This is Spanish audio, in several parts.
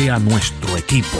sea nuestro equipo.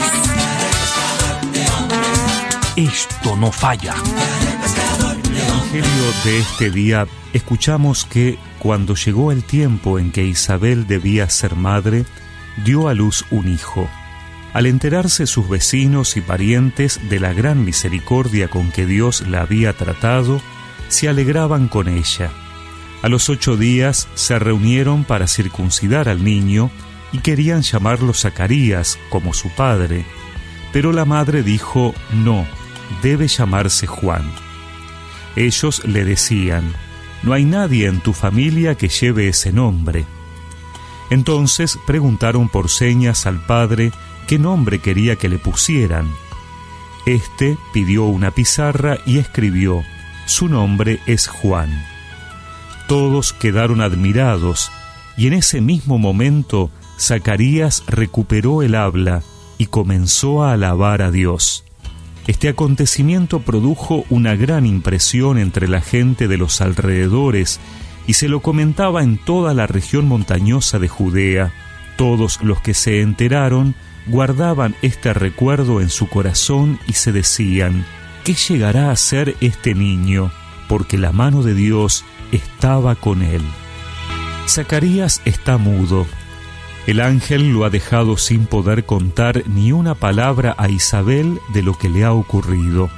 Esto no falla. En el Evangelio de este día escuchamos que cuando llegó el tiempo en que Isabel debía ser madre, dio a luz un hijo. Al enterarse sus vecinos y parientes de la gran misericordia con que Dios la había tratado, se alegraban con ella. A los 8 días se reunieron para circuncidar al niño y querían llamarlo Zacarías, como su padre. Pero la madre dijo: no, debe llamarse Juan. Ellos le decían: no hay nadie en tu familia que lleve ese nombre. Entonces preguntaron por señas al padre qué nombre quería que le pusieran. Este pidió una pizarra y escribió: su nombre es Juan. Todos quedaron admirados, y en ese mismo momento Zacarías recuperó el habla y comenzó a alabar a Dios. Este acontecimiento produjo una gran impresión entre la gente de los alrededores y se lo comentaba en toda la región montañosa de Judea. Todos los que se enteraron guardaban este recuerdo en su corazón y se decían: ¿qué llegará a ser este niño? Porque la mano de Dios estaba con él. Zacarías está mudo. El ángel lo ha dejado sin poder contar ni una palabra a Isabel de lo que le ha ocurrido.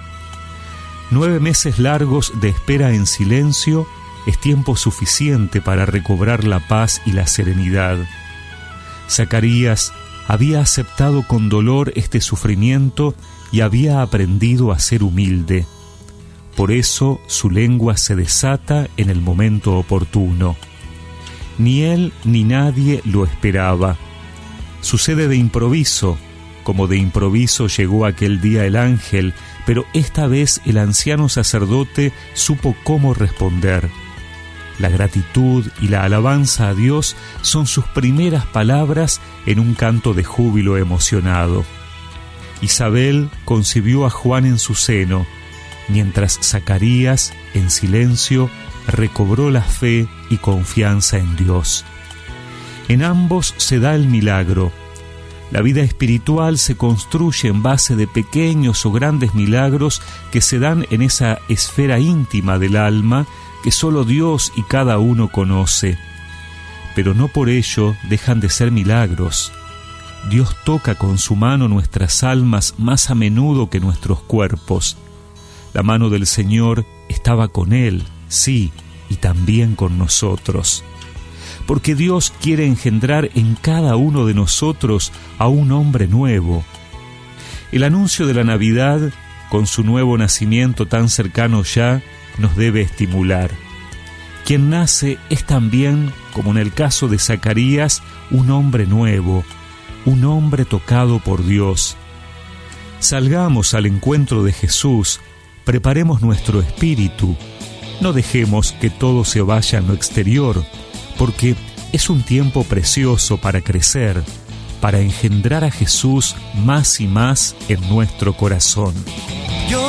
9 meses largos de espera en silencio es tiempo suficiente para recobrar la paz y la serenidad. Zacarías había aceptado con dolor este sufrimiento y había aprendido a ser humilde. Por eso su lengua se desata en el momento oportuno. Ni él ni nadie lo esperaba. Sucede de improviso, como de improviso llegó aquel día el ángel, pero esta vez el anciano sacerdote supo cómo responder. La gratitud y la alabanza a Dios son sus primeras palabras en un canto de júbilo emocionado. Isabel concibió a Juan en su seno, mientras Zacarías, en silencio, recobró la fe y confianza en Dios. En ambos se da el milagro. La vida espiritual se construye en base de pequeños o grandes milagros que se dan en esa esfera íntima del alma que solo Dios y cada uno conoce. Pero no por ello dejan de ser milagros. Dios toca con su mano nuestras almas más a menudo que nuestros cuerpos. La mano del Señor estaba con él, sí, y también con nosotros. Porque Dios quiere engendrar en cada uno de nosotros a un hombre nuevo. El anuncio de la Navidad, con su nuevo nacimiento tan cercano ya, nos debe estimular. Quien nace es también, como en el caso de Zacarías, un hombre nuevo, un hombre tocado por Dios. Salgamos al encuentro de Jesús, preparemos nuestro espíritu, no dejemos que todo se vaya en lo exterior, porque es un tiempo precioso para crecer, para engendrar a Jesús más y más en nuestro corazón.